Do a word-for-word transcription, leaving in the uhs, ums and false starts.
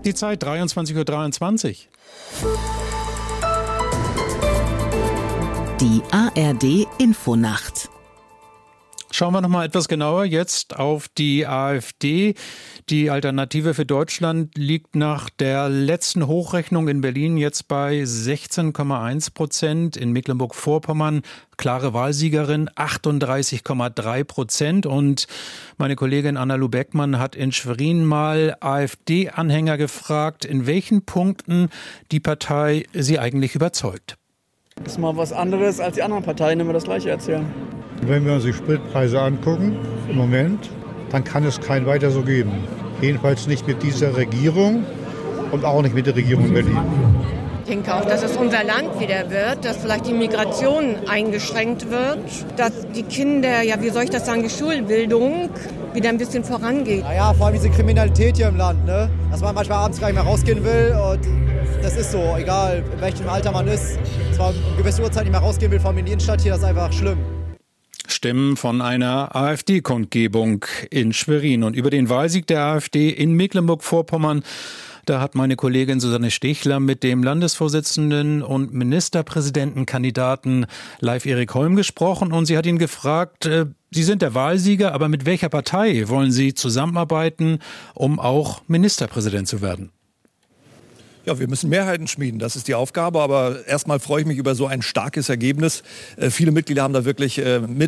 Die Zeit dreiundzwanzig Uhr dreiundzwanzig. Die A R D Infonacht. Schauen wir noch mal etwas genauer jetzt auf die AfD. Die Alternative für Deutschland liegt nach der letzten Hochrechnung in Berlin jetzt bei sechzehn Komma eins Prozent. In Mecklenburg-Vorpommern klare Wahlsiegerin achtunddreißig Komma drei Prozent. Und meine Kollegin Anna-Lu Beckmann hat in Schwerin mal AfD-Anhänger gefragt, in welchen Punkten die Partei sie eigentlich überzeugt. Das ist mal was anderes als die anderen Parteien, immer das Gleiche erzählen. Wenn wir uns die Spritpreise angucken, im Moment, dann kann es kein weiter so geben. Jedenfalls nicht mit dieser Regierung und auch nicht mit der Regierung in Berlin. Ich denke auch, dass es unser Land wieder wird, dass vielleicht die Migration eingeschränkt wird, dass die Kinder, ja wie soll ich das sagen, die Schulbildung wieder ein bisschen vorangeht. Naja, vor allem diese Kriminalität hier im Land, ne? Dass man manchmal abends gar nicht mehr rausgehen will und das ist so, egal in welchem Alter man ist, dass man eine gewisse Uhrzeit nicht mehr rausgehen will, vor allem in die Innenstadt hier, das ist einfach schlimm. Stimmen von einer AfD-Kundgebung in Schwerin. Und über den Wahlsieg der AfD in Mecklenburg-Vorpommern, da hat meine Kollegin Susanne Stichler mit dem Landesvorsitzenden und Ministerpräsidentenkandidaten Leif Erik Holm gesprochen. Und sie hat ihn gefragt, äh, Sie sind der Wahlsieger, aber mit welcher Partei wollen Sie zusammenarbeiten, um auch Ministerpräsident zu werden? Ja, wir müssen Mehrheiten schmieden, das ist die Aufgabe. Aber erstmal freue ich mich über so ein starkes Ergebnis. Äh, viele Mitglieder haben da wirklich äh, mit